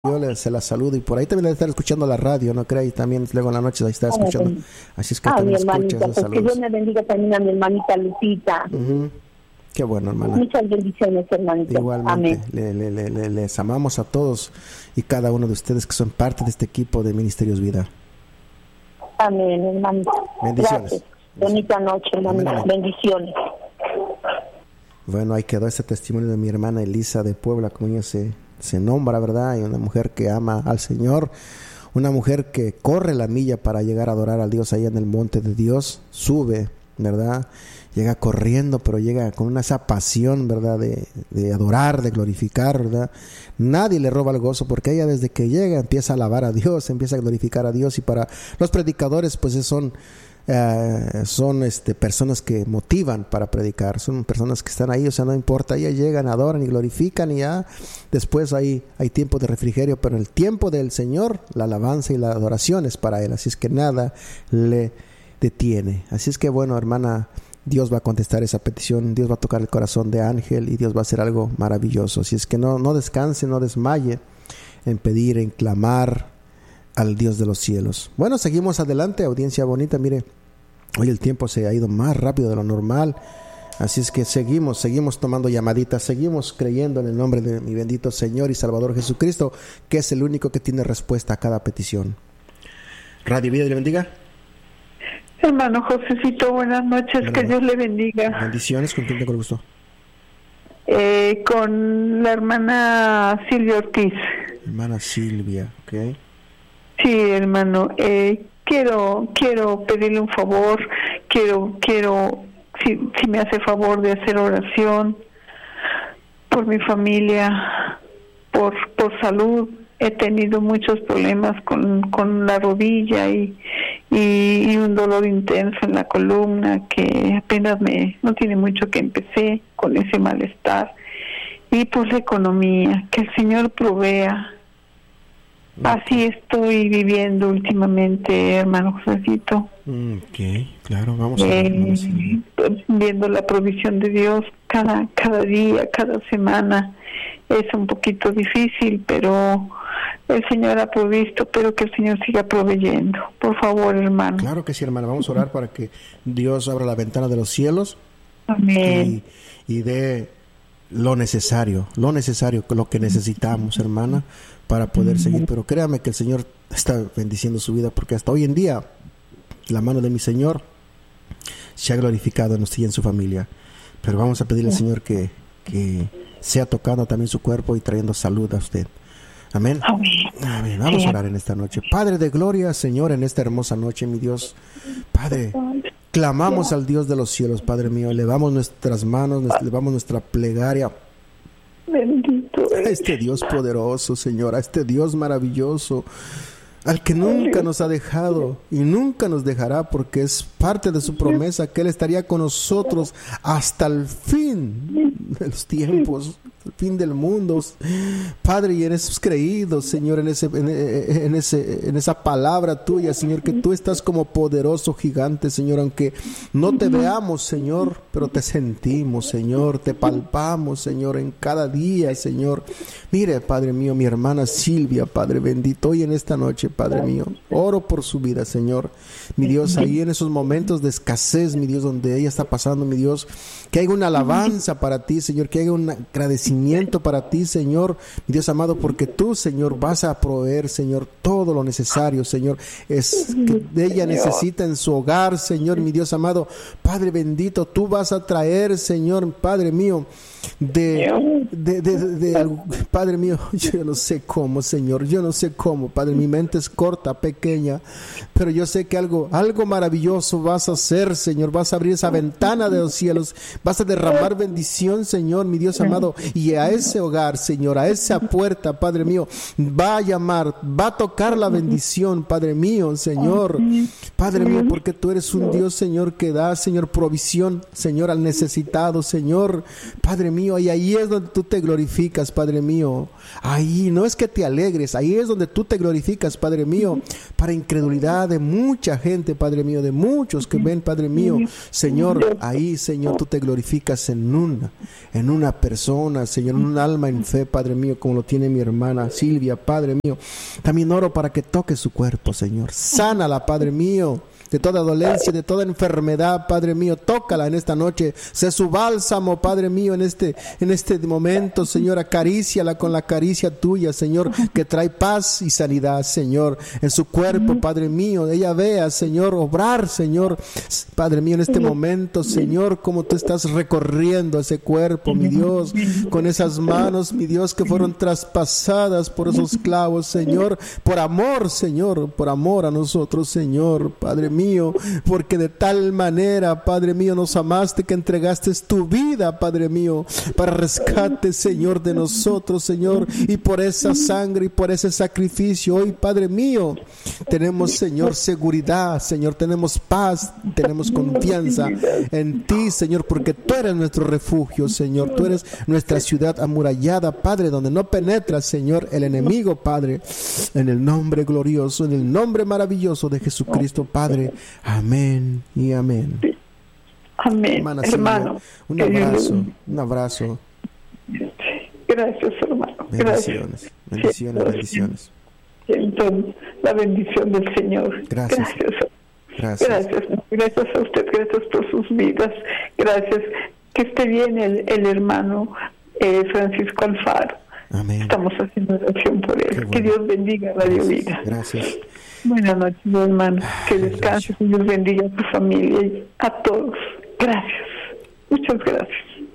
se la saludo, y por ahí también debe estar escuchando la radio, ¿no cree? Y también luego en la noche ahí está escuchando. Así es que mi también hermanita, escucha, pues que Dios me bendiga también a mi hermanita Lupita. Qué bueno, hermana. Muchas bendiciones, hermanita. Igualmente. Amén. Les amamos a todos y cada uno de ustedes que son parte de este equipo de Ministerios Vida. Amén, hermanita. Bendiciones. Gracias. Bonita noche, hermanita. Amén. Bendiciones. Bueno, ahí quedó este testimonio de mi hermana Elisa de Puebla, como ella se nombra, ¿verdad? Y una mujer que ama al Señor, una mujer que corre la milla para llegar a adorar a Dios allá en el monte de Dios, sube, ¿verdad? Llega corriendo, pero llega con esa pasión, ¿verdad? De adorar, de glorificar, ¿verdad? Nadie le roba el gozo, porque ella desde que llega empieza a alabar a Dios, empieza a glorificar a Dios. Y para los predicadores, pues son personas que motivan para predicar, son personas que están ahí, o sea, no importa, ellas llegan, adoran y glorifican, y ya después hay tiempo de refrigerio, pero el tiempo del Señor, la alabanza y la adoración es para Él, así es que nada le detiene. Así es que bueno, hermana, Dios va a contestar esa petición, Dios va a tocar el corazón de Ángel y Dios va a hacer algo maravilloso. Así es que no descanse, no desmaye en pedir, en clamar al Dios de los cielos. Bueno, seguimos adelante, audiencia bonita. Mire, hoy el tiempo se ha ido más rápido de lo normal, así es que seguimos tomando llamaditas, seguimos creyendo en el nombre de mi bendito Señor y Salvador Jesucristo, que es el único que tiene respuesta a cada petición. Radio Vida, Dios le bendiga. Hermano Josecito, buenas noches, que Dios le bendiga. Bendiciones, ¿con quién tengo el gusto? Con la hermana Silvia Ortiz. Hermana Silvia, ok. Sí, hermano, quiero pedirle un favor, quiero si me hace favor de hacer oración por mi familia, por salud. He tenido muchos problemas con la rodilla y un dolor intenso en la columna que apenas no tiene mucho que empecé con ese malestar, y por la economía, que el Señor provea. Así estoy viviendo últimamente, hermano Josecito. Ok, claro, vamos a ver. Viendo la provisión de Dios cada día, cada semana. Es un poquito difícil, pero el Señor ha provisto, pero que el Señor siga proveyendo. Por favor, hermano. Claro que sí, hermana. Vamos a orar para que Dios abra la ventana de los cielos. Amén. Y dé lo necesario, lo que necesitamos, hermana, para poder seguir. Pero créame que el Señor está bendiciendo su vida, porque hasta hoy en día la mano de mi Señor se ha glorificado en usted y en su familia. Pero vamos a pedirle al Señor que sea tocando también su cuerpo y trayendo salud a usted. Amén. Amén. Vamos a orar en esta noche. Padre de gloria, Señor, en esta hermosa noche, mi Dios, Padre, clamamos al Dios de los cielos, Padre mío, elevamos nuestras manos, elevamos nuestra plegaria. Bendito a este Dios poderoso, Señor, a este Dios maravilloso, al que nunca nos ha dejado y nunca nos dejará, porque es parte de su promesa que Él estaría con nosotros hasta el fin de los tiempos, el fin del mundo, Padre. Y en esos creídos, Señor, en esa palabra tuya, Señor, que tú estás como poderoso gigante, Señor, aunque no te veamos, Señor, pero te sentimos, Señor, te palpamos, Señor, en cada día, Señor. Mire, Padre mío, mi hermana Silvia, Padre bendito, hoy en esta noche, Padre mío, oro por su vida, Señor, mi Dios, ahí en esos momentos de escasez, mi Dios, donde ella está pasando, mi Dios, que haya una alabanza para ti, Señor, que haya un agradecimiento para ti, Señor, mi Dios amado, porque tú, Señor, vas a proveer, Señor, todo lo necesario, Señor, es que ella necesita en su hogar, Señor, mi Dios amado, Padre bendito, tú vas a traer, Señor, Padre mío, Padre mío, yo no sé cómo, Señor, yo no sé cómo, Padre, mi mente es corta, pequeña, pero yo sé que algo maravilloso vas a hacer, Señor, vas a abrir esa ventana de los cielos, vas a derramar bendición, Señor, mi Dios amado, y a ese hogar, Señor, a esa puerta, Padre mío, va a llamar, va a tocar la bendición, Padre mío, Señor, Padre mío, porque tú eres un Dios, Señor, que da, Señor, provisión, Señor, al necesitado, Señor, Padre mío, y ahí es donde tú te glorificas, Padre mío. Ahí no es que te alegres, ahí es donde tú te glorificas, Padre mío, para incredulidad de mucha gente, Padre mío, de muchos que ven, Padre mío. Señor, ahí, Señor, tú te glorificas en una persona, Señor, en un alma en fe, Padre mío, como lo tiene mi hermana Silvia, Padre mío. También oro para que toque su cuerpo, Señor. Sánala, Padre mío, de toda dolencia, de toda enfermedad, Padre mío. Tócala en esta noche. Sé su bálsamo, Padre mío, en este momento, Señor. Acaríciala con la caricia tuya, Señor, que trae paz y sanidad, Señor, en su cuerpo, Padre mío. Ella vea, Señor, obrar, Señor, Padre mío, en este momento, Señor, como tú estás recorriendo ese cuerpo, mi Dios, con esas manos, mi Dios, que fueron traspasadas por esos clavos, Señor, por amor, Señor, por amor a nosotros, Señor, Padre mío, porque de tal manera, Padre mío, nos amaste que entregaste tu vida, Padre mío, para rescate, Señor, de nosotros, Señor, y por esa sangre y por ese sacrificio, hoy, Padre mío, tenemos, Señor, seguridad, Señor, tenemos paz, tenemos confianza en ti, Señor, porque tú eres nuestro refugio, Señor, tú eres nuestra ciudad amurallada, Padre, donde no penetra, Señor, el enemigo, Padre, en el nombre glorioso, en el nombre maravilloso de Jesucristo, Padre. Amén y amén. Amén. Hermana hermano. Silvia, un abrazo. Gracias, hermano. Bendiciones, bendiciones, bendiciones. Siento la bendición del Señor. Gracias. Gracias a usted, gracias por sus vidas. Gracias. Que esté bien el hermano Francisco Alfaro. Amén. Estamos haciendo oración por él. Bueno. Que Dios bendiga Radio Vida. Gracias. Buenas noches, hermano. Que descanses y Dios bendiga a tu familia y a todos. Gracias. Muchas gracias.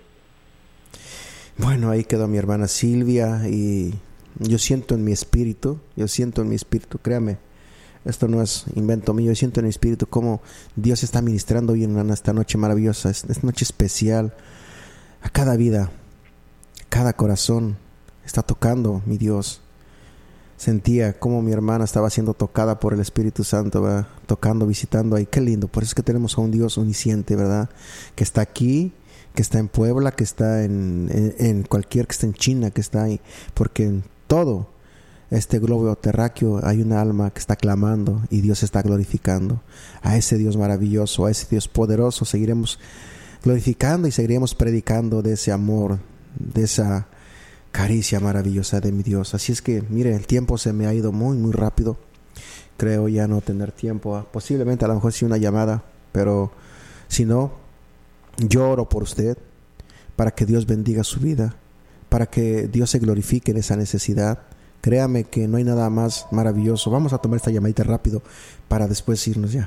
Bueno, ahí quedó mi hermana Silvia y yo siento en mi espíritu, créame, esto no es invento mío, yo siento en mi espíritu cómo Dios está ministrando hoy en esta noche maravillosa, esta noche especial, a cada vida, cada corazón está tocando mi Dios. Sentía cómo mi hermana estaba siendo tocada por el Espíritu Santo, ¿verdad? Tocando, visitando ahí. Qué lindo. Por eso es que tenemos a un Dios omnisciente, ¿verdad? Que está aquí, que está en Puebla, que está en cualquier, que está en China, que está ahí. Porque en todo este globo terráqueo hay una alma que está clamando y Dios está glorificando. A ese Dios maravilloso, a ese Dios poderoso, seguiremos glorificando y seguiremos predicando de ese amor, de esa caricia maravillosa de mi Dios. Así es que, mire, el tiempo se me ha ido muy, muy rápido. Creo ya no tener tiempo. Posiblemente a lo mejor sí una llamada, pero si no, yo oro por usted para que Dios bendiga su vida, para que Dios se glorifique en esa necesidad. Créame que no hay nada más maravilloso. Vamos a tomar esta llamadita rápido para después irnos ya.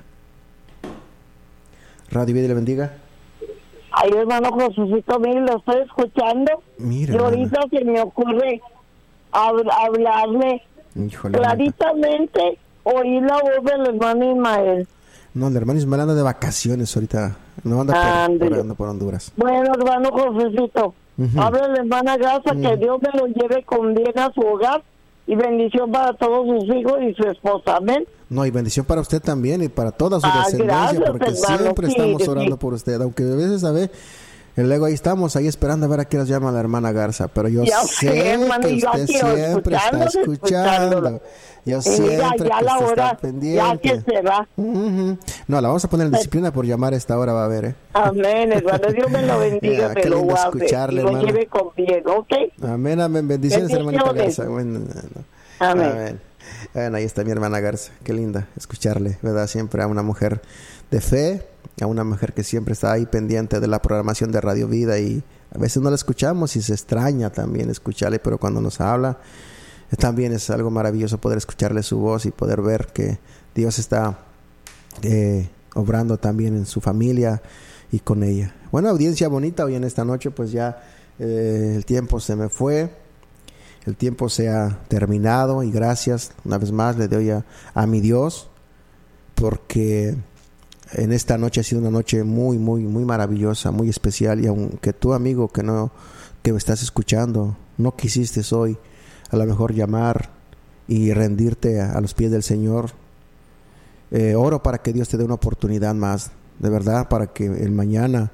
Radio Vida le bendiga. Ay, hermano Josécito, mire, lo estoy escuchando. Mira, y ahorita se me ocurre hablarle. Híjole, claritamente. Oí la voz del hermano Ismael. No, el hermano Ismael anda de vacaciones ahorita. No anda por Honduras. Bueno, hermano Josécito, habla la hermana Garza, que Dios me lo lleve con bien a su hogar. Y bendición para todos sus hijos y su esposa. Amén. No, y bendición para usted también y para toda su descendencia, gracias, porque hermano, siempre estamos orando por usted, aunque a veces, ¿sabe? Luego ahí estamos, ahí esperando a ver a qué nos llama la hermana Garza, pero yo sé hermano, que usted siempre está escuchando. Yo siempre ya que la usted hora, está pendiente. ya que se va. No, la vamos a poner en disciplina por llamar a esta hora, va a ver, Amén, hermano, Dios me lo bendiga, qué lo lindo guarde escucharle, y lo hermano. lleve con bien, ¿ok? Amén, amén, bendiciones, hermanita Garza. Bueno, amén. Amén. Bueno, ahí está mi hermana Garza. Qué linda escucharle, ¿verdad? Siempre a una mujer de fe, a una mujer que siempre está ahí pendiente de la programación de Radio Vida, y a veces no la escuchamos y se extraña también escucharle, pero cuando nos habla también es algo maravilloso poder escucharle su voz y poder ver que Dios está obrando también en su familia y con ella. Bueno, audiencia bonita, hoy en esta noche pues ya el tiempo se me fue. El tiempo se ha terminado y gracias una vez más le doy a mi Dios, porque en esta noche ha sido una noche muy, muy, muy maravillosa, muy especial, y aunque tú, amigo, que me estás escuchando, no quisiste hoy a lo mejor llamar y rendirte a los pies del Señor, oro para que Dios te dé una oportunidad más, de verdad, para que el mañana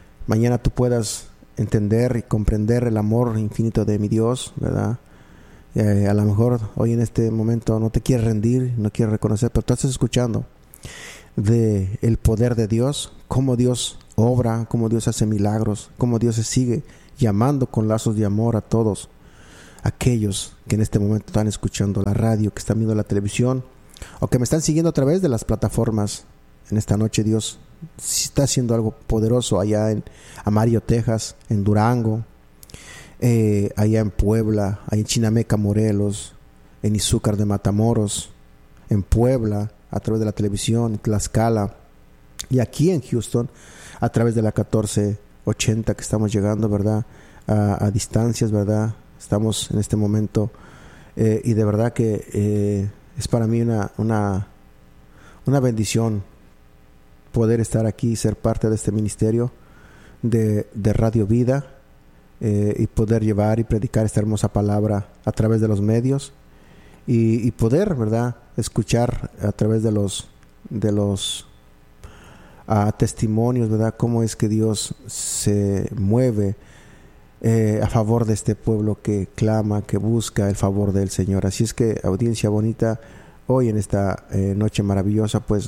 tú puedas entender y comprender el amor infinito de mi Dios, ¿verdad? A lo mejor hoy en este momento no te quieres rendir, no quieres reconocer, pero tú estás escuchando de el poder de Dios, cómo Dios obra, cómo Dios hace milagros, cómo Dios se sigue llamando con lazos de amor a todos aquellos que en este momento están escuchando la radio, que están viendo la televisión o que me están siguiendo a través de las plataformas. En esta noche Dios está haciendo algo poderoso allá en Amarillo, Texas, en Durango, allá en Puebla, allá en Chinameca, Morelos, en Izúcar de Matamoros, en Puebla, a través de la televisión, en Tlaxcala, y aquí en Houston, a través de la 1480 que estamos llegando, ¿verdad? A distancias, ¿verdad? Estamos en este momento, y de verdad que es para mí una bendición poder estar aquí y ser parte de este ministerio de Radio Vida, y poder llevar y predicar esta hermosa palabra a través de los medios y poder, ¿verdad?, escuchar a través de los testimonios, ¿verdad?, cómo es que Dios se mueve a favor de este pueblo que clama, que busca el favor del Señor. Así es que, audiencia bonita, hoy en esta noche maravillosa, pues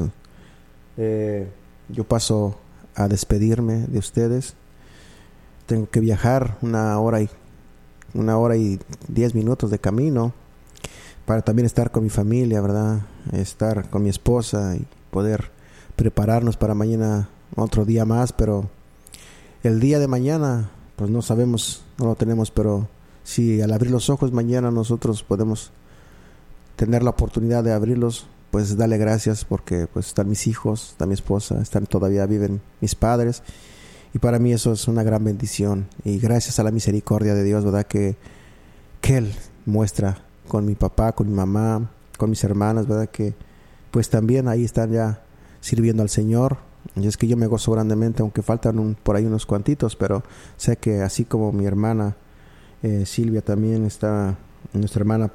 yo paso a despedirme de ustedes. Tengo que viajar una hora y 10 minutos de camino para también estar con mi familia, ¿verdad? Estar con mi esposa y poder prepararnos para mañana, otro día más. Pero el día de mañana, pues no sabemos, no lo tenemos, pero si al abrir los ojos mañana nosotros podemos tener la oportunidad de abrirlos, pues dale gracias, porque pues están mis hijos, está mi esposa, todavía viven mis padres, y para mí eso es una gran bendición. Y gracias a la misericordia de Dios, ¿verdad?, que Él muestra con mi papá, con mi mamá, con mis hermanas, ¿verdad?, que pues también ahí están ya sirviendo al Señor. Y es que yo me gozo grandemente, aunque faltan por ahí unos cuantitos, pero sé que así como mi hermana Silvia también está, nuestra hermana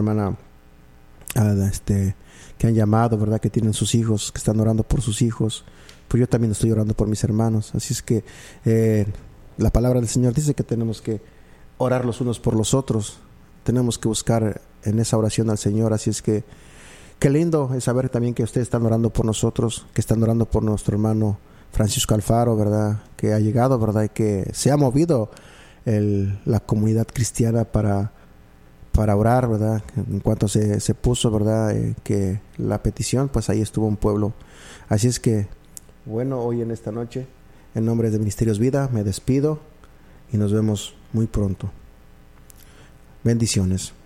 que han llamado, ¿verdad?, que tienen sus hijos, que están orando por sus hijos, pues yo también estoy orando por mis hermanos. Así es que la palabra del Señor dice que tenemos que orar los unos por los otros, tenemos que buscar en esa oración al Señor. Así es que qué lindo es saber también que ustedes están orando por nosotros, que están orando por nuestro hermano Francisco Alfaro, ¿verdad?, que ha llegado, ¿verdad?, y que se ha movido la comunidad cristiana para orar, ¿verdad? En cuanto se puso, ¿verdad?, que la petición, pues ahí estuvo un pueblo. Así es que, bueno, hoy en esta noche, en nombre de Ministerios Vida, me despido y nos vemos muy pronto. Bendiciones.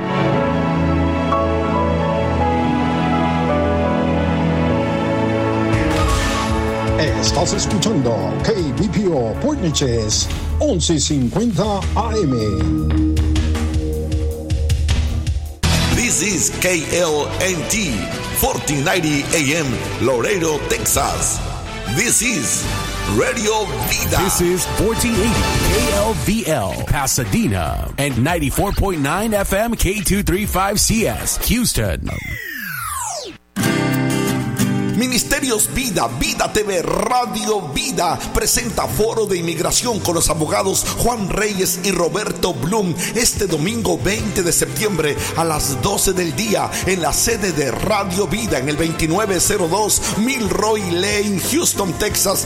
Estás escuchando KBPO Port Neches 1150 AM. This is KLNT 1490 AM Laredo, Texas. This is Radio Vida. This is 1480 KLVL Pasadena and 94.9 FM K235CS Houston. Ministerios Vida, Vida TV, Radio Vida presenta Foro de Inmigración con los abogados Juan Reyes y Roberto Blum este domingo 20 de septiembre a las 12 del día en la sede de Radio Vida en el 2902 Milroy Lane, Houston, Texas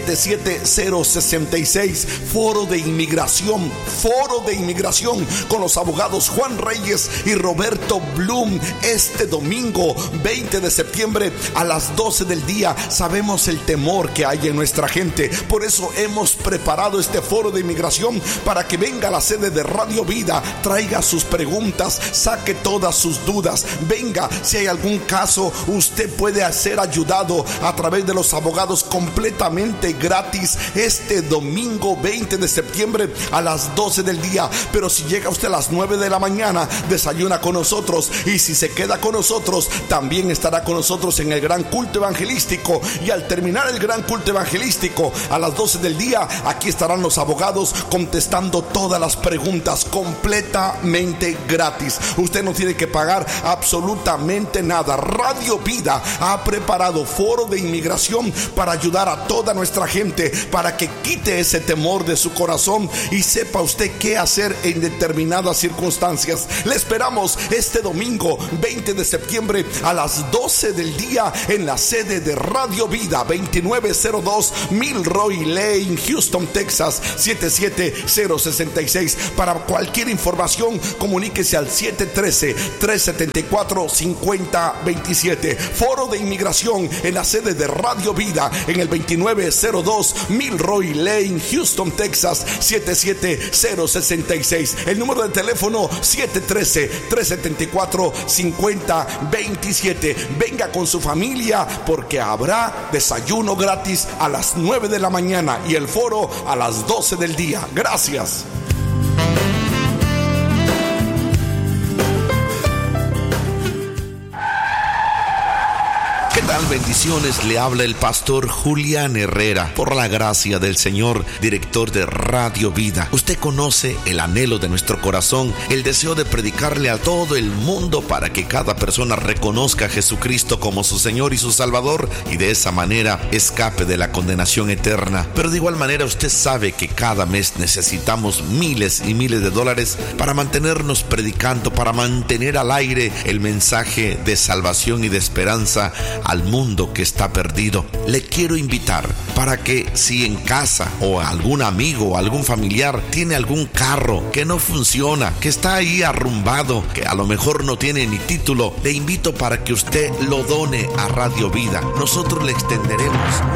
77066. Foro de Inmigración con los abogados Juan Reyes y Roberto Blum este domingo 20 de septiembre a las 12 del día. Sabemos el temor que hay en nuestra gente, por eso hemos preparado este foro de inmigración para que venga a la sede de Radio Vida, traiga sus preguntas, saque todas sus dudas, venga, si hay algún caso usted puede ser ayudado a través de los abogados completamente gratis este domingo 20 de septiembre a las 12 del día. Pero si llega usted a las 9 de la mañana, desayuna con nosotros, y si se queda con nosotros también estará con nosotros en el gran culto culto evangelístico, y al terminar el gran culto evangelístico a las 12 del día, aquí estarán los abogados contestando todas las preguntas completamente gratis. Usted no tiene que pagar absolutamente nada. Radio Vida ha preparado foro de inmigración para ayudar a toda nuestra gente, para que quite ese temor de su corazón y sepa usted qué hacer en determinadas circunstancias. Le esperamos este domingo 20 de septiembre a las 12 del día en la sede de Radio Vida, 2902 Milroy Lane, Houston, Texas, 77066. Para cualquier información, comuníquese al 713-374-5027. Foro de inmigración en la sede de Radio Vida en el 2902 Milroy Lane, Houston, Texas, 77066. El número de teléfono 713-374-5027. Venga con su familia porque habrá desayuno gratis a las 9 de la mañana y el foro a las 12 del día. Gracias. ¿Qué tal? Bendiciones, le habla el pastor Julián Herrera. Por la gracia del Señor, director de Radio Vida. Usted conoce el anhelo de nuestro corazón, el deseo de predicarle a todo el mundo para que cada persona reconozca a Jesucristo como su Señor y su Salvador, y de esa manera escape de la condenación eterna. Pero de igual manera usted sabe que cada mes necesitamos miles y miles de dólares para mantenernos predicando, para mantener al aire el mensaje de salvación y de esperanza al mundo que está perdido. Le quiero invitar para que, si en casa o algún amigo o algún familiar tiene algún carro que no funciona, que está ahí arrumbado, que a lo mejor no tiene ni título, le invito para que usted lo done a Radio Vida. Nosotros le extenderemos